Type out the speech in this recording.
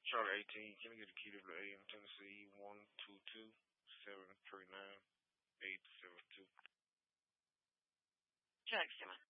Charlie 18, can I get a key to the AM Tennessee 122-739-872? Jackson.